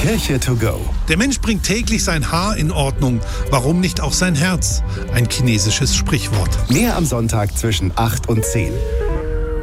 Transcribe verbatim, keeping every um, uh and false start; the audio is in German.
Kirche to go. Der Mensch bringt täglich sein Haar in Ordnung. Warum nicht auch sein Herz? Ein chinesisches Sprichwort. Mehr am Sonntag zwischen acht und zehn.